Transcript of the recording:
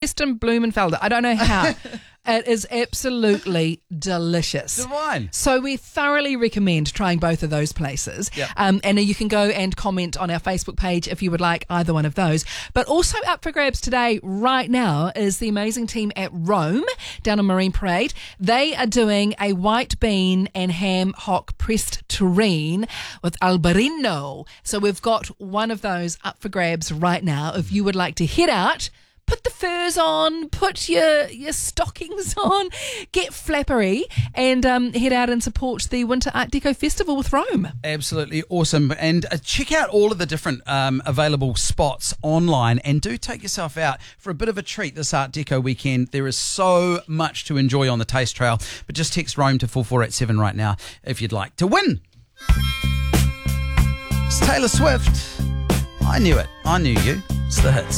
Western Blumenfeld. I don't know how. It is absolutely delicious. Divine. So we thoroughly recommend trying both of those places. Yep. And you can go and comment on our Facebook page if you would like either one of those. But also up for grabs today, right now, is the amazing team at Rome down on Marine Parade. They are doing a white bean and ham hock pressed terrine with albarino. So we've got one of those up for grabs right now. If you would like to head out, put the furs on, put your stockings on, get flappery, and head out and support the Winter Art Deco Festival with Rome. Absolutely awesome. And check out all of the different available spots online, and do take yourself out for a bit of a treat this Art Deco weekend. There is so much to enjoy on the Taste Trail, but just text Rome to 4487 right now if you'd like to win. It's Taylor Swift. I knew it. I knew you. It's the hits.